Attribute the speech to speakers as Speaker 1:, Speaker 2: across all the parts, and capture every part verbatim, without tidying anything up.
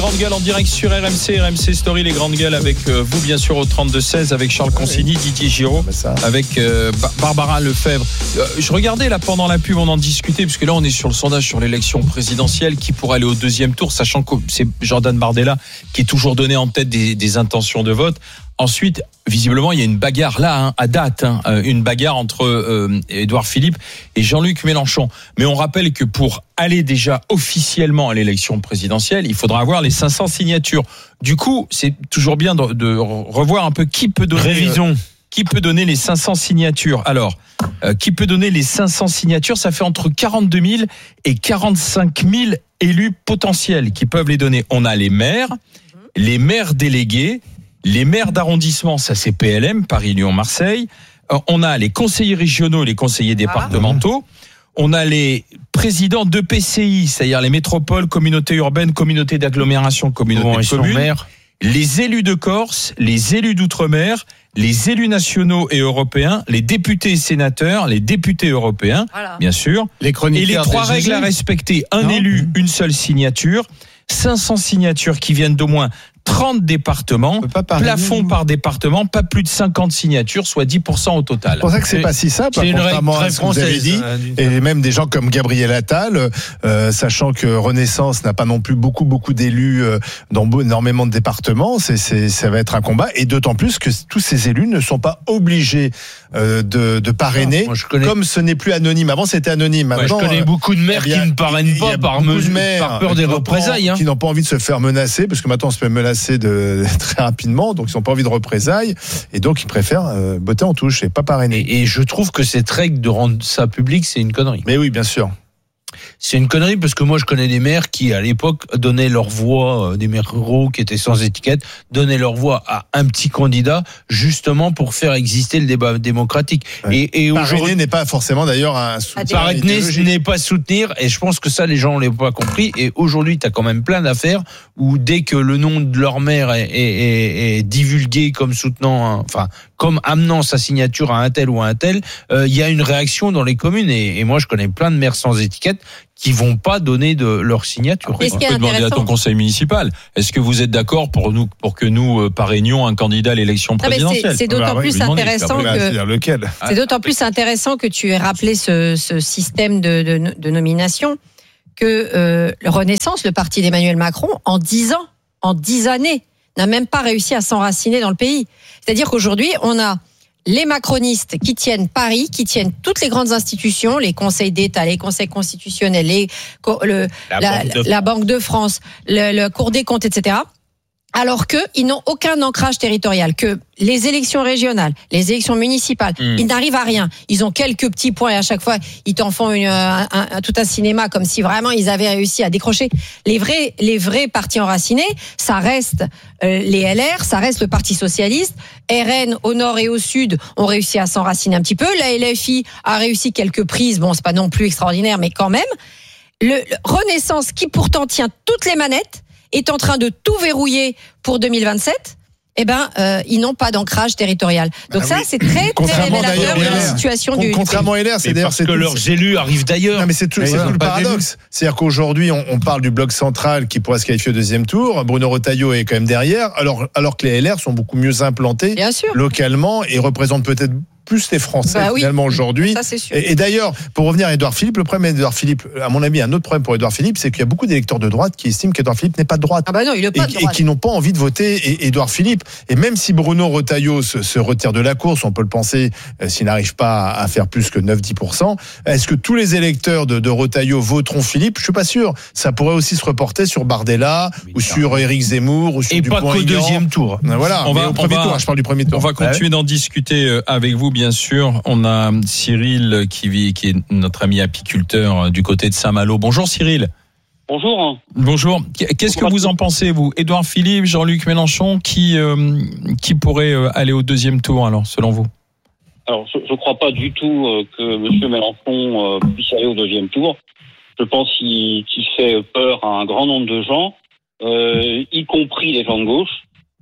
Speaker 1: grandes gueules en direct sur R M C, R M C Story, les grandes gueules avec euh, vous bien sûr au trente-deux seize, avec Charles Consigny, Didier Giraud, avec euh, Barbara Lefebvre. Euh, je regardais là pendant la pub, on en discutait, parce que là on est sur le sondage sur l'élection présidentielle qui pourrait aller au deuxième tour, sachant que c'est Jordan Bardella qui est toujours donné en tête des, des intentions de vote. Ensuite, visiblement, il y a une bagarre là, hein, à date, hein, une bagarre entre euh, Édouard Philippe et Jean-Luc Mélenchon. Mais on rappelle que pour aller déjà officiellement à l'élection présidentielle, il faudra avoir les cinq cents signatures. Du coup, c'est toujours bien de, de revoir un peu qui peut donner, Révision. Euh, qui peut donner les cinq cents signatures. Alors, euh, qui peut donner les cinq cents signatures ? Ça fait entre quarante-deux mille et quarante-cinq mille élus potentiels qui peuvent les donner. On a les maires, les maires délégués, les maires d'arrondissement, ça c'est P L M, Paris, Lyon, Marseille. On a les conseillers régionaux, les conseillers départementaux. On a les présidents d'E P C I, c'est-à-dire les métropoles, communautés urbaines, communautés d'agglomération, communautés de communes. Les élus de Corse, les élus d'outre-mer, les élus nationaux et européens, les députés et sénateurs, les députés européens, voilà. Bien sûr. Les et les trois règles à respecter. Un non. élu, une seule signature. cinq cents signatures qui viennent d'au moins trente départements, plafond par département, pas plus de cinquante signatures, soit dix pour cent au total.
Speaker 2: C'est pour ça que c'est, c'est pas si simple, c'est contrairement à ce que vous avez dit, et même des gens comme Gabriel Attal, euh, sachant que Renaissance n'a pas non plus beaucoup beaucoup d'élus euh, dans énormément de départements, c'est, c'est, ça va être un combat, et d'autant plus que tous ces élus ne sont pas obligés euh, de, de parrainer, non, connais... comme ce n'est plus anonyme. Avant c'était anonyme. Maintenant,
Speaker 3: ouais, je connais beaucoup de maires qui ne parrainent pas par, me... par peur des représailles, hein.
Speaker 2: Qui n'ont pas envie de se faire menacer, parce que maintenant on se fait menacer de très rapidement, donc ils n'ont pas envie de représailles, et donc ils préfèrent euh, botter en touche et pas parrainer.
Speaker 3: Et, et je trouve que cette règle de rendre ça public, c'est une connerie.
Speaker 2: Mais oui, bien sûr.
Speaker 3: C'est une connerie parce que moi je connais des maires qui à l'époque donnaient leur voix, des maires ruraux qui étaient sans étiquette, donnaient leur voix à un petit candidat justement pour faire exister le débat démocratique.
Speaker 2: Ouais. Et, et parrainer n'est pas forcément d'ailleurs un soutien.
Speaker 3: Parrainer n'est pas soutenir, et je pense que ça les gens l'ont pas compris. Et aujourd'hui tu as quand même plein d'affaires où dès que le nom de leur maire est, est, est, est divulgué comme soutenant, un, enfin comme amenant sa signature à un tel ou à un tel, il euh, y a une réaction dans les communes. Et, et moi je connais plein de maires sans étiquette qui vont pas donner de leur signature.
Speaker 1: On peut demander à ton conseil municipal. Est-ce que vous êtes d'accord pour nous, pour que nous euh, parraignions un candidat à l'élection présidentielle ?
Speaker 4: C'est, c'est d'autant
Speaker 2: bah,
Speaker 4: plus
Speaker 2: oui,
Speaker 4: intéressant
Speaker 2: demander,
Speaker 4: que
Speaker 2: lequel
Speaker 4: c'est d'autant plus intéressant que tu aies rappelé ce, ce système de, de, de nomination que euh, le Renaissance, le parti d'Emmanuel Macron, en dix ans, en dix années, n'a même pas réussi à s'enraciner dans le pays. C'est-à-dire qu'aujourd'hui, on a les macronistes qui tiennent Paris, qui tiennent toutes les grandes institutions, les conseils d'État, les conseils constitutionnels, les, le, la, la, Banque la Banque de France, le, le Cour des comptes, et cetera. Alors qu'ils n'ont aucun ancrage territorial, que les élections régionales, les élections municipales, mmh. ils n'arrivent à rien. Ils ont quelques petits points et à chaque fois, ils t'en font une, un, un, tout un cinéma comme si vraiment ils avaient réussi à décrocher. Les vrais, les vrais partis enracinés, ça reste euh, les L R, ça reste le Parti socialiste. R N au nord et au sud ont réussi à s'enraciner un petit peu. La L F I a réussi quelques prises. Bon, c'est pas non plus extraordinaire, mais quand même. Le, le Renaissance, qui pourtant tient toutes les manettes, est en train de tout verrouiller pour deux mille vingt-sept, eh ben, euh, ils n'ont pas d'ancrage territorial. Donc ah ça, oui. c'est très, très révélateur de la situation
Speaker 2: Con,
Speaker 4: du...
Speaker 2: Contrairement à L R, c'est d'ailleurs...
Speaker 3: Parce
Speaker 2: c'est
Speaker 3: que
Speaker 2: tout,
Speaker 3: leurs
Speaker 2: c'est...
Speaker 3: élus arrivent d'ailleurs.
Speaker 2: Non, mais c'est tout, c'est tout le paradoxe. D'élus. C'est-à-dire qu'aujourd'hui, on, on parle du bloc central qui pourrait se qualifier au deuxième tour. Bruno Retailleau est quand même derrière, alors, alors que les L R sont beaucoup mieux implantés localement et représentent peut-être plus les Français bah oui. finalement aujourd'hui.
Speaker 4: Ça, c'est sûr.
Speaker 2: Et, et d'ailleurs, pour revenir à Édouard Philippe, le problème d'Édouard Philippe, à mon avis, un autre problème pour Édouard Philippe, c'est qu'il y a beaucoup d'électeurs de droite qui estiment qu'Édouard Philippe n'est pas de droite.
Speaker 4: Ah bah non, il est pas
Speaker 2: et,
Speaker 4: de droite.
Speaker 2: Et qui n'ont pas envie de voter Édouard Philippe. Et même si Bruno Retailleau se, se retire de la course, on peut le penser, euh, s'il n'arrive pas à faire plus que neuf à dix pour cent, est-ce que tous les électeurs de, de Retailleau voteront Philippe ? Je suis pas sûr. Ça pourrait aussi se reporter sur Bardella, oui, ou sur Éric Zemmour, ou sur
Speaker 3: et
Speaker 2: Dupont-Aignan.
Speaker 3: Et pas qu'au deuxième tour.
Speaker 2: Voilà, on va, au premier
Speaker 1: on va,
Speaker 2: tour, je parle du premier tour.
Speaker 1: On va continuer ouais. d'en discuter avec vous, bien sûr. On a Cyril qui vit, qui est notre ami apiculteur du côté de Saint-Malo. Bonjour Cyril.
Speaker 5: Bonjour.
Speaker 1: Bonjour. Qu'est-ce que vous en pensez, vous ? Édouard Philippe, Jean-Luc Mélenchon, qui euh, qui pourrait aller au deuxième tour, alors, selon vous ?
Speaker 5: Alors, je ne crois pas du tout euh, que M. Mélenchon euh, puisse aller au deuxième tour. Je pense qu'il, qu'il fait peur à un grand nombre de gens, euh, y compris les gens de gauche.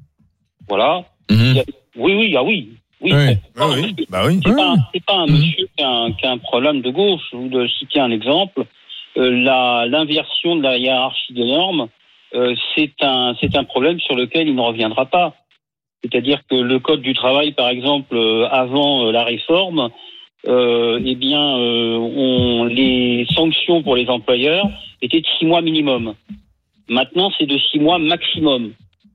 Speaker 5: Voilà. Mm-hmm. Il y a, oui, oui, ah oui. Oui,
Speaker 2: oui. Ah oui. Bah oui.
Speaker 5: C'est, pas un, c'est pas un monsieur qui a un, qui a un problème de gauche. Je vous citer un exemple. Euh, la, l'inversion de la hiérarchie des normes euh, c'est un c'est un problème sur lequel il ne reviendra pas. C'est-à-dire que le code du travail, par exemple, euh, avant euh, la réforme, euh, eh bien, euh, on, les sanctions pour les employeurs étaient de six mois minimum. Maintenant, c'est de six mois maximum.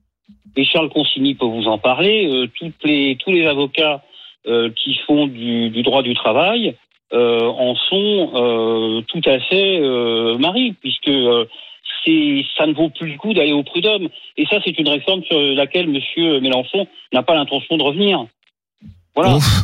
Speaker 5: Et Charles Consigny peut vous en parler. Euh, toutes les, tous les avocats euh, qui font du, du droit du travail euh, en sont euh, tout à fait euh, maris, puisque euh, c'est, ça ne vaut plus le coup d'aller au prud'homme. Et ça, c'est une réforme sur laquelle M. Mélenchon n'a pas l'intention de revenir. Voilà. Ouf.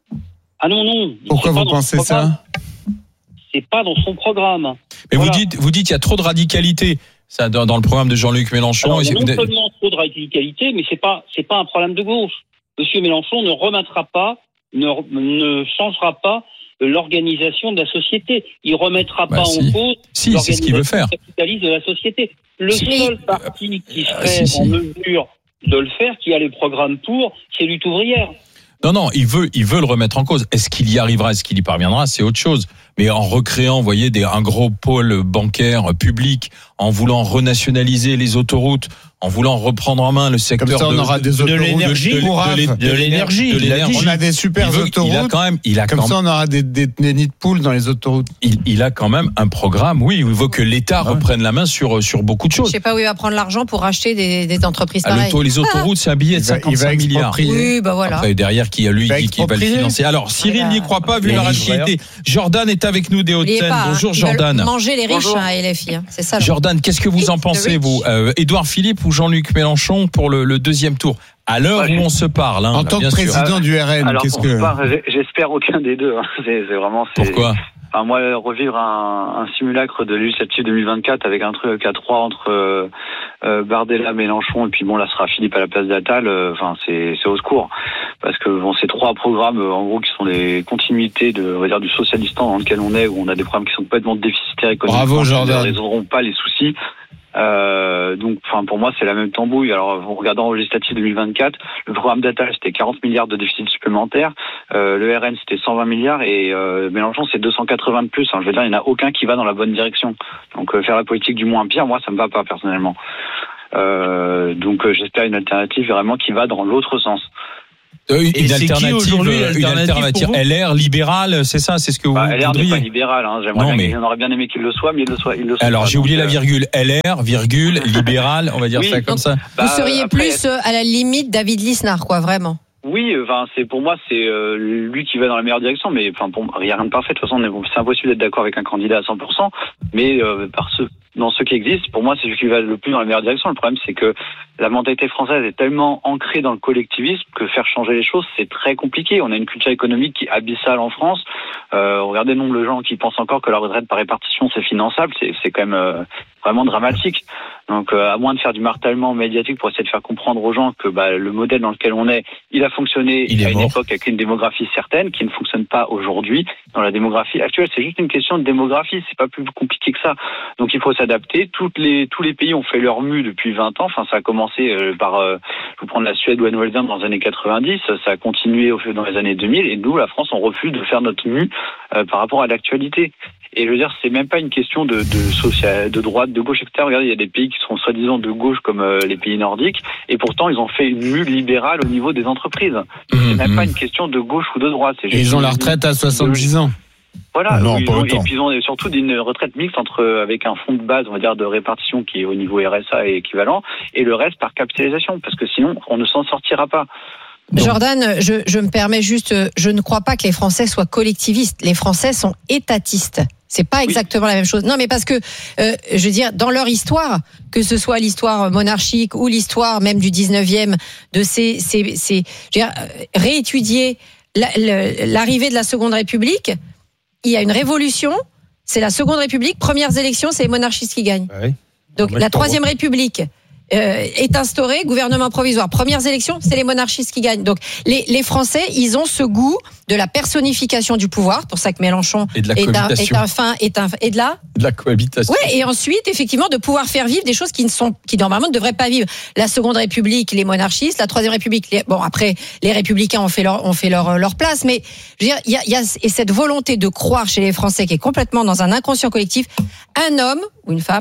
Speaker 5: Ah non, non.
Speaker 6: Pourquoi vous pensez ça ?
Speaker 5: C'est pas dans son programme.
Speaker 1: Mais voilà. vous dites, vous dites, il y a trop de radicalité. Ça, dans, dans le programme de Jean-Luc Mélenchon.
Speaker 5: Alors, il y a non seulement trop de radicalité, mais c'est pas, c'est pas un problème de gauche. Monsieur Mélenchon ne remettra pas, ne, ne changera pas l'organisation de la société. Il remettra bah pas
Speaker 1: si.
Speaker 5: en cause
Speaker 1: si,
Speaker 5: l'organisation capitaliste de la société. Le si. seul parti qui serait
Speaker 1: si, si.
Speaker 5: en mesure de le faire, qui a les programmes pour, c'est Lutte ouvrière.
Speaker 1: Non, non, il veut, il veut le remettre en cause. Est-ce qu'il y arrivera, est-ce qu'il y parviendra, c'est autre chose. Mais en recréant, vous voyez, des, un gros pôle bancaire public, en voulant renationaliser les autoroutes, en voulant reprendre en main le secteur
Speaker 6: Comme ça, on
Speaker 1: de,
Speaker 6: aura des
Speaker 1: de,
Speaker 6: autoroutes,
Speaker 1: de l'énergie,
Speaker 6: de, de,
Speaker 1: de, de, de l'énergie, de l'énergie.
Speaker 6: On a des super
Speaker 1: veut,
Speaker 6: autoroutes.
Speaker 1: Il a quand même, il a
Speaker 6: Comme
Speaker 1: quand
Speaker 6: ça, on aura des, des, des nids de poules dans les autoroutes.
Speaker 1: Il, il a quand même un programme, oui, il veut que l'État ouais. reprenne la main sur sur beaucoup de choses.
Speaker 4: Je sais pas où il va prendre l'argent pour racheter des, des entreprises pareilles.
Speaker 1: Ah, le, les autoroutes, c'est un billet de cinquante-cinq milliards.
Speaker 4: Oui, bah voilà.
Speaker 1: Après, derrière, qui a lui dit qu'il va le financer. Alors, Cyril n'y croit pas, vu la radicalité. Jordan est avec nous des Hauts-de-Seine. Bonjour, Jordan.
Speaker 4: Manger les riches à L F I, c'est ça.
Speaker 1: Jordan, qu'est-ce que vous en pensez, vous, Édouard Philippe ou Jean-Luc Mélenchon pour le, le deuxième tour, à l'heure ouais, où on se parle, hein,
Speaker 6: en tant que président
Speaker 1: sûr.
Speaker 6: du R N,
Speaker 5: alors,
Speaker 6: qu'est-ce que
Speaker 5: part, j'espère aucun des deux. Hein. C'est, c'est vraiment. C'est...
Speaker 1: Pourquoi?
Speaker 5: Enfin, moi, revivre un, un simulacre de législative deux mille vingt-quatre avec un truc à trois entre euh, euh, Bardella, Mélenchon et puis bon là sera Philippe à la place d'Attal. Enfin, euh, c'est, c'est au secours parce que bon, ces trois programmes, euh, en gros, qui sont des continuités de, on va dire, du socialistan dans lequel on est, où on a des programmes qui sont complètement déficitaires économiquement,
Speaker 6: Bravo, Jordan.
Speaker 5: qui ne résoudront pas les soucis. Euh, donc, enfin, pour moi, c'est la même tambouille. Alors, en regardant au législatif deux mille vingt-quatre, le programme d'Attal, c'était quarante milliards de déficit supplémentaire. Euh, le R N, c'était cent vingt milliards et euh, Mélenchon, c'est deux cent quatre-vingts de plus. Hein. Je veux dire, il n'y en a aucun qui va dans la bonne direction. Donc, euh, faire la politique du moins pire, moi, ça me va pas personnellement. Euh, donc, euh, j'espère une alternative vraiment qui va dans l'autre sens.
Speaker 1: Euh, une, une alternative, une alternative L R libérale, c'est ça, c'est ce que vous
Speaker 5: bah, L R
Speaker 1: voudriez.
Speaker 5: L R n'est pas libéral, hein. J'aimerais non, bien, mais... on aurait bien aimé qu'il le soit, mais il le soit. Il le soit
Speaker 1: Alors
Speaker 5: pas,
Speaker 1: j'ai oublié
Speaker 5: donc,
Speaker 1: la virgule. L R, virgule, libéral, on va dire oui, ça comme ça.
Speaker 4: Bah, vous seriez après, plus euh, à la limite David Lisnard, quoi, vraiment.
Speaker 5: Oui, enfin, c'est pour moi, c'est euh, lui qui va dans la meilleure direction, mais enfin, pour il n'y a rien de parfait. De toute façon, c'est impossible d'être d'accord avec un candidat à cent pour cent, mais euh, par ce dans ceux qui existent, pour moi, c'est celui qui va le plus dans la meilleure direction. Le problème, c'est que la mentalité française est tellement ancrée dans le collectivisme que faire changer les choses, c'est très compliqué. On a une culture économique qui est abyssale en France. Euh, regardez le nombre de gens qui pensent encore que la retraite par répartition, c'est finançable. C'est, c'est quand même euh, vraiment dramatique. Donc, euh, à moins de faire du martèlement médiatique pour essayer de faire comprendre aux gens que bah, le modèle dans lequel on est, il a fonctionné il à une mort. époque avec une démographie certaine qui ne fonctionne pas aujourd'hui. Dans la démographie actuelle, c'est juste une question de démographie. C'est pas plus compliqué que ça. Donc, il faut s'adapter. Toutes les, tous les pays ont fait leur mue depuis vingt ans. Enfin, ça a commencé euh, par, euh, je vais prendre la Suède ou la Nouvelle-Zélande dans les années quatre-vingt-dix. Ça a continué au, dans les années deux mille. Et nous, la France, on refuse de faire notre mue euh, par rapport à l'actualité. Et je veux dire, c'est même pas une question de, de, social, de droite, de gauche, et cetera. Regardez, il y a des pays qui sont soi-disant de gauche comme euh, les pays nordiques. Et pourtant, ils ont fait une mue libérale au niveau des entreprises. C'est mmh, même mmh. pas une question de gauche ou de droite. C'est juste
Speaker 6: et ils ont la retraite à soixante-dix ans.
Speaker 5: Voilà,
Speaker 6: non,
Speaker 5: ils
Speaker 6: pas
Speaker 5: ont,
Speaker 6: autant.
Speaker 5: Et puis ils ont surtout une retraite mixte entre avec un fonds de base, on va dire, de répartition qui est au niveau R S A et équivalent, et le reste par capitalisation, parce que sinon on ne s'en sortira pas.
Speaker 4: Donc. Jordan, je, je me permets juste, je ne crois pas que les Français soient collectivistes. Les Français sont étatistes. C'est pas exactement oui. la même chose. Non, mais parce que, euh, je veux dire, dans leur histoire, que ce soit l'histoire monarchique ou l'histoire même du dix-neuvième, de ces, ces, ces je veux dire, réétudier la, la, l'arrivée de la Seconde République. Il y a une révolution, c'est la Seconde République. Premières élections, c'est les monarchistes qui gagnent. Oui. Donc la Troisième République euh, est instaurée, gouvernement provisoire. Premières élections, c'est les monarchistes qui gagnent. Donc les, les Français, ils ont ce goût de la personnification du pouvoir. C'est pour ça que Mélenchon
Speaker 1: et de la
Speaker 4: est, un, est un fin, est un et de la
Speaker 1: de la cohabitation.
Speaker 4: Ouais, et ensuite effectivement de pouvoir faire vivre des choses qui ne sont, qui normalement ne devraient pas vivre. La Seconde République, les monarchistes, la Troisième République, les, bon après les républicains ont fait leur ont fait leur leur place, mais je veux dire il y a, il y a et cette volonté de croire chez les Français qui est complètement dans un inconscient collectif, un homme ou une femme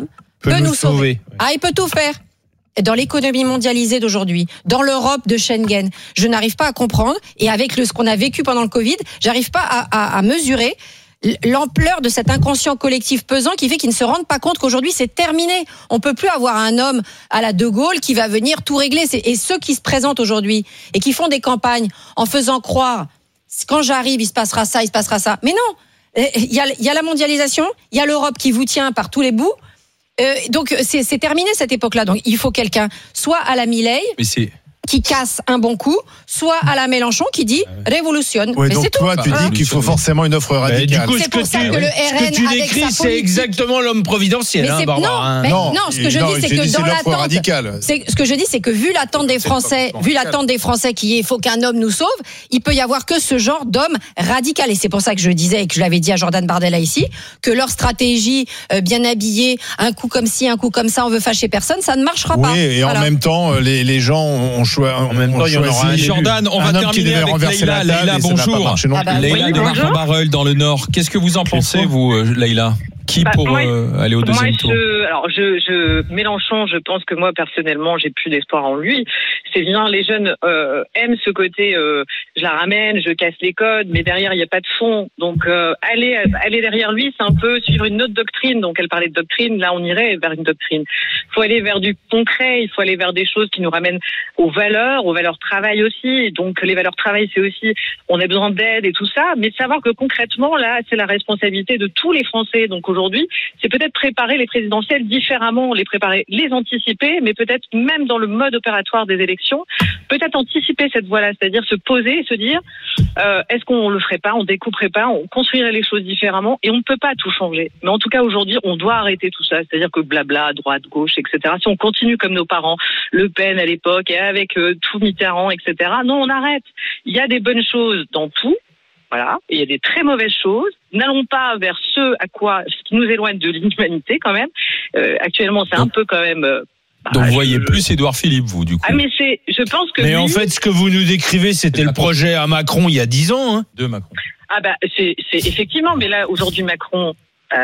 Speaker 4: peut, peut nous, nous sauver. sauver. Ah, il peut tout faire. Dans l'économie mondialisée d'aujourd'hui, dans l'Europe de Schengen, je n'arrive pas à comprendre, et avec le, ce qu'on a vécu pendant le Covid, j'arrive pas à, à, à mesurer l'ampleur de cet inconscient collectif pesant qui fait qu'ils ne se rendent pas compte qu'aujourd'hui c'est terminé. On peut plus avoir un homme à la De Gaulle qui va venir tout régler. Et ceux qui se présentent aujourd'hui et qui font des campagnes en faisant croire, quand j'arrive, il se passera ça, il se passera ça. Mais non, il y a, il y a la mondialisation, il y a l'Europe qui vous tient par tous les bouts. Euh, donc c'est, c'est terminé cette époque-là. Donc il faut quelqu'un, soit à la Milei, mais c'est... qui casse un bon coup, soit à la Mélenchon qui dit révolutionne.
Speaker 2: Ouais,
Speaker 4: mais
Speaker 2: donc
Speaker 4: c'est
Speaker 2: toi,
Speaker 4: tout.
Speaker 2: tu dis qu'il faut forcément une offre radicale.
Speaker 3: Du coup,
Speaker 4: c'est
Speaker 3: ce
Speaker 4: pour
Speaker 3: que
Speaker 4: ça
Speaker 3: tu,
Speaker 4: que le R N
Speaker 3: ce que tu
Speaker 4: avec
Speaker 3: décris,
Speaker 4: sa
Speaker 3: c'est
Speaker 4: politique...
Speaker 3: exactement l'homme providentiel, hein, Barbara.
Speaker 4: Non, mais
Speaker 2: non,
Speaker 4: non, ce que je
Speaker 2: non,
Speaker 4: dis, c'est
Speaker 2: que
Speaker 4: dit, dans l'attente,
Speaker 2: radicale.
Speaker 4: C'est, ce que je dis, c'est que vu l'attente des Français, vu l'attente des Français qui est, il faut qu'un homme nous sauve, il peut y avoir que ce genre d'homme radical. Et c'est pour ça que je disais et que je l'avais dit à Jordan Bardella ici, que leur stratégie, euh, bien habillée, un coup comme ci, un coup comme ça, on veut fâcher personne, ça ne marchera
Speaker 2: oui,
Speaker 4: pas.
Speaker 2: Oui, et
Speaker 4: voilà.
Speaker 2: En même temps, les, les gens ont choisi. En même temps, il y en aura un.
Speaker 1: Jordan, on
Speaker 2: un
Speaker 1: va terminer avec Leïla. Leïla, bonjour.
Speaker 4: Ah bah,
Speaker 1: Leïla
Speaker 4: oui,
Speaker 1: de
Speaker 4: bonjour.
Speaker 1: Marne-Barreul dans le Nord. Qu'est-ce que vous en pensez, vous, Leïla? Qui
Speaker 7: bah,
Speaker 1: pour
Speaker 7: moi,
Speaker 1: euh, aller au deuxième
Speaker 7: moi,
Speaker 1: tour
Speaker 7: je, alors je, je Mélenchon, je pense que moi personnellement, j'ai plus d'espoir en lui. C'est bien, les jeunes euh, aiment ce côté. Euh, je la ramène, je casse les codes, mais derrière il n'y a pas de fond. Donc euh, aller aller derrière lui, c'est un peu suivre une autre doctrine. Donc elle parlait de doctrine, là on irait vers une doctrine. Il faut aller vers du concret, il faut aller vers des choses qui nous ramènent aux valeurs, aux valeurs travail aussi. Donc les valeurs travail, c'est aussi on a besoin d'aide et tout ça, mais savoir que concrètement là, c'est la responsabilité de tous les Français. Donc aujourd'hui, c'est peut-être préparer les présidentielles différemment, les préparer, les anticiper, mais peut-être même dans le mode opératoire des élections, peut-être anticiper cette voie-là, c'est-à-dire se poser et se dire euh, est-ce qu'on le ferait pas, on découperait pas, on construirait les choses différemment, et on ne peut pas tout changer. Mais en tout cas aujourd'hui, on doit arrêter tout ça, c'est-à-dire que blabla, droite, gauche, et cetera. Si on continue comme nos parents, Le Pen à l'époque, et avec euh, tout Mitterrand, et cetera. Non, on arrête. Il y a des bonnes choses dans tout. Voilà, et il y a des très mauvaises choses. N'allons pas vers ce à quoi, ce qui nous éloigne de l'inhumanité quand même. Euh, actuellement, c'est un peu quand même. Euh, bah,
Speaker 1: Donc vous voyez
Speaker 7: je...
Speaker 1: plus Édouard Philippe, vous, du coup.
Speaker 7: Ah mais c'est, je pense que.
Speaker 3: Mais
Speaker 7: lui...
Speaker 3: en fait, ce que vous nous décrivez, c'était le projet à Macron il y a dix ans. Hein.
Speaker 1: De Macron.
Speaker 7: Ah bah c'est, c'est effectivement, mais là aujourd'hui Macron. Il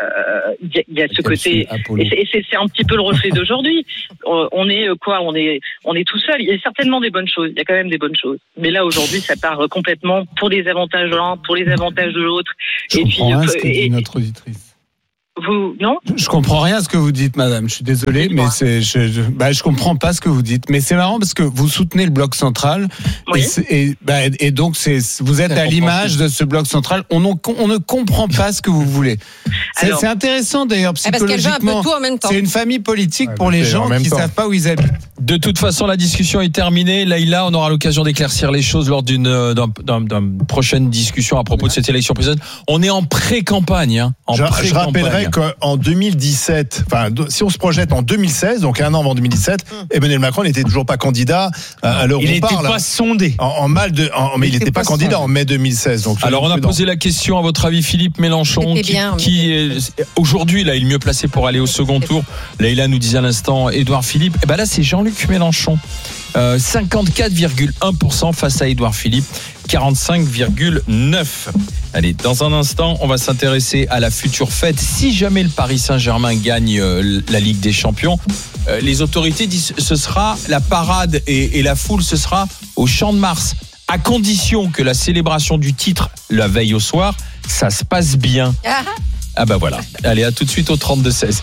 Speaker 7: euh, y, y a ce côté et c'est, et c'est, c'est un petit peu le reflet d'aujourd'hui. On est quoi On est on est tout seul. Il y a certainement des bonnes choses. Il y a quand même des bonnes choses. Mais là aujourd'hui, ça part complètement pour les avantages de l'un, pour les avantages de l'autre.
Speaker 6: Je
Speaker 7: et
Speaker 6: comprends
Speaker 7: puis
Speaker 6: rien ce que
Speaker 7: et,
Speaker 6: dit notre auditrice.
Speaker 7: Vous non
Speaker 6: Je comprends rien à ce que vous dites, madame. Je suis désolé, mais c'est je je, bah, je comprends pas ce que vous dites. Mais c'est marrant parce que vous soutenez le bloc central
Speaker 7: oui.
Speaker 6: et et, bah, et donc c'est vous êtes à l'image de ce bloc central. On on, on ne comprend pas ce que vous voulez. C'est,
Speaker 7: Alors,
Speaker 6: c'est intéressant d'ailleurs psychologiquement.
Speaker 4: Parce qu'elle veut un peu tout en même temps.
Speaker 6: C'est une famille politique
Speaker 2: ouais,
Speaker 6: pour les gens qui
Speaker 2: temps.
Speaker 6: savent pas où ils habitent.
Speaker 1: De toute façon, la discussion est terminée. Leïla, on aura l'occasion d'éclaircir les choses lors d'une d'un, d'un, d'une prochaine discussion à propos de cette élection présidentielle. On est en pré-campagne. Hein, en
Speaker 2: je,
Speaker 1: pré-campagne.
Speaker 2: je rappellerai qu'en deux mille dix-sept, enfin, si on se projette en deux mille seize, donc un an avant deux mille dix-sept, Emmanuel Macron n'était toujours pas candidat à l'heure où
Speaker 3: il
Speaker 2: on parle.
Speaker 3: Il n'était pas sondé.
Speaker 2: En, en mal de, en, mais il n'était pas, pas candidat en mai deux mille seize. Donc
Speaker 1: alors on a
Speaker 2: prudent.
Speaker 1: posé la question à votre avis, Philippe Mélenchon, qui,
Speaker 4: bien,
Speaker 1: qui est, aujourd'hui là, il est le mieux placé pour aller au second tour. Leïla nous disait à l'instant Édouard Philippe. Et ben là, c'est Jean-Luc Mélenchon. Euh, cinquante-quatre virgule un pour cent face à Édouard Philippe, quarante-cinq virgule neuf. Allez, dans un instant, on va s'intéresser à la future fête. Si jamais le Paris Saint-Germain gagne euh, la Ligue des Champions, euh, les autorités disent ce sera la parade et, et la foule, ce sera au Champ de Mars, à condition que la célébration du titre, la veille au soir, ça se passe bien.
Speaker 4: Ah,
Speaker 1: Ah bah voilà. Allez, à tout de suite au trente-deux seize.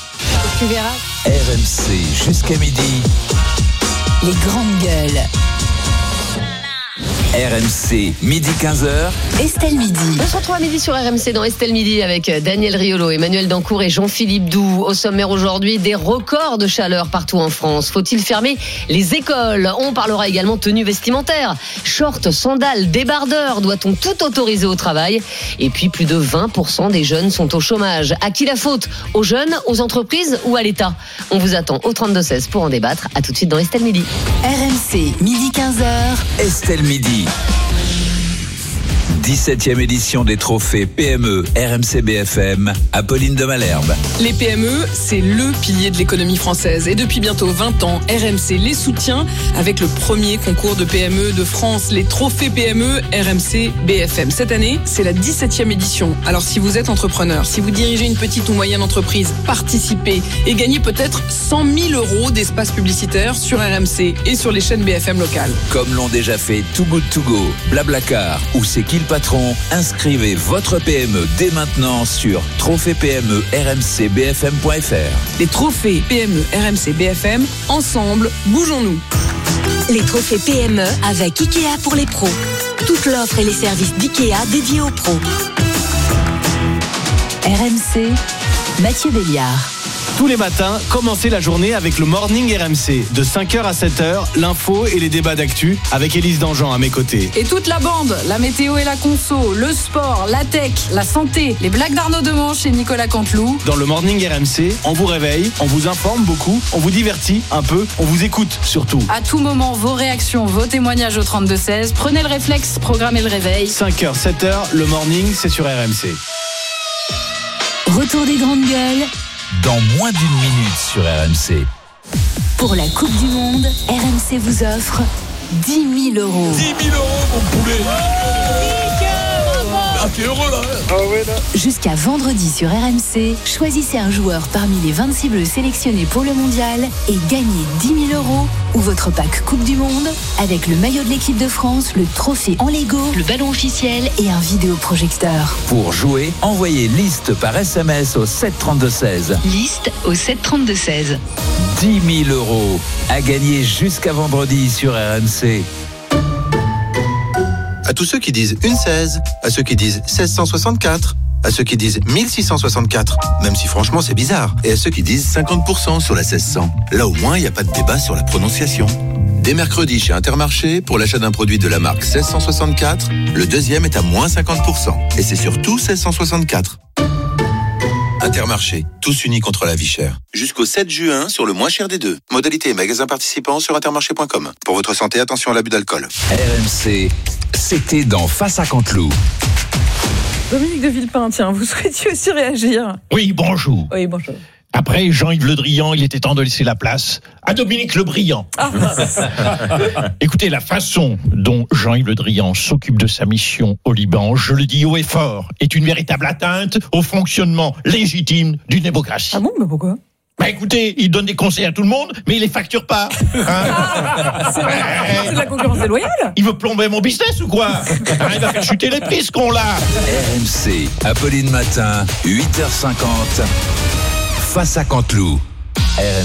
Speaker 4: tu verras.
Speaker 8: R M C jusqu'à midi.
Speaker 9: Les grandes gueules.
Speaker 8: R M C, midi quinze heures.
Speaker 9: Estelle Midi.
Speaker 10: On se retrouve à midi sur R M C dans Estelle Midi avec Daniel Riolo, Emmanuel Dancourt et Jean-Philippe Doux. Au sommaire aujourd'hui, des records de chaleur partout en France. Faut-il fermer les écoles ? On parlera également tenue vestimentaire. Shorts, sandales, débardeurs. Doit-on tout autoriser au travail ? Et puis plus de vingt pour cent des jeunes sont au chômage. À qui la faute ? Aux jeunes, aux entreprises ou à l'État ? On vous attend au trente-deux seize pour en débattre. À tout de suite dans Estelle Midi.
Speaker 9: R M C, midi quinze heures.
Speaker 8: Estelle Midi. dix-septième édition des trophées P M E R M C B F M, Apolline de Malherbe.
Speaker 11: Les P M E, c'est le pilier de l'économie française. Et depuis bientôt vingt ans, R M C les soutient avec le premier concours de P M E de France, les trophées P M E R M C B F M. Cette année, c'est la dix-septième édition. Alors si vous êtes entrepreneur, si vous dirigez une petite ou moyenne entreprise, participez et gagnez peut-être cent mille euros d'espace publicitaire sur R M C et sur les chaînes B F M locales.
Speaker 8: Comme l'ont déjà fait Too Good To Go, Blablacar ou C'est qui le patron, inscrivez votre P M E dès maintenant sur trophée P M E R M C B F M point F R.
Speaker 11: Les trophées P M E R M C B F M, ensemble, bougeons-nous.
Speaker 9: Les trophées P M E avec Ikea pour les pros. Toute l'offre et les services d'Ikea dédiés aux pros. R M C, Mathieu Béliard.
Speaker 12: Tous les matins, commencez la journée avec le Morning R M C. De cinq heures à sept heures, l'info et les débats d'actu avec Élise Dangean à mes côtés.
Speaker 13: Et toute la bande, la météo et la conso, le sport, la tech, la santé, les blagues d'Arnaud Demanche et Nicolas Canteloup.
Speaker 12: Dans le Morning R M C, on vous réveille, on vous informe beaucoup, on vous divertit un peu, on vous écoute surtout.
Speaker 13: À tout moment, vos réactions, vos témoignages au trente-deux seize. Prenez le réflexe, programmez le réveil.
Speaker 12: cinq heures, sept heures, le Morning, c'est sur R M C.
Speaker 9: Retour des grandes gueules.
Speaker 8: Dans moins d'une minute sur R M C.
Speaker 9: Pour la Coupe du Monde, R M C vous offre dix mille euros.
Speaker 1: dix mille euros, mon poulet. Ah, t'es heureux là, hein.
Speaker 9: Ah ouais, là. Jusqu'à vendredi sur R M C, choisissez un joueur parmi les vingt-six bleus sélectionnés pour le mondial et gagnez dix mille euros ou votre pack Coupe du Monde avec le maillot de l'équipe de France, le trophée en Lego, le ballon officiel et un vidéoprojecteur.
Speaker 8: Pour jouer, envoyez liste par S M S au sept trente-deux seize.
Speaker 9: Liste au sept trente-deux seize.
Speaker 8: dix mille euros à gagner jusqu'à vendredi sur R M C.
Speaker 14: À tous ceux qui disent une seize, à ceux qui disent seize cent soixante-quatre, à ceux qui disent mille six cent soixante-quatre, même si franchement c'est bizarre, et à ceux qui disent cinquante pour cent sur la seize cents. Là au moins il n'y a pas de débat sur la prononciation. Dès mercredi chez Intermarché, pour l'achat d'un produit de la marque seize cent soixante-quatre, le deuxième est à moins cinquante pour cent. Et c'est surtout seize cent soixante-quatre. Intermarché, tous unis contre la vie chère. Jusqu'au sept juin sur le moins cher des deux. Modalité et magasins participants sur intermarché point com. Pour votre santé, attention à l'abus d'alcool.
Speaker 8: R M C, c'était dans Face à Canteloup.
Speaker 13: Dominique de Villepin, tiens, vous souhaitiez aussi réagir?
Speaker 15: Oui, bonjour.
Speaker 13: Oui, bonjour.
Speaker 15: Après Jean-Yves Le Drian, il était temps de laisser la place à Dominique Le Brillant. Ah. Écoutez, la façon dont Jean-Yves Le Drian s'occupe de sa mission au Liban, je le dis haut et fort, est une véritable atteinte au fonctionnement légitime d'une démocratie.
Speaker 13: Ah bon, mais pourquoi?
Speaker 15: Bah écoutez, il donne des conseils à tout le monde, mais il les facture pas. Hein
Speaker 13: ah, c'est, vrai, c'est de la concurrence déloyale.
Speaker 15: Il veut plomber mon business ou quoi? hein, Il va faire chuter les prix, ce qu'on l'a.
Speaker 8: R M C, Apolline Matin, huit heures cinquante. Face à Canteloup. R M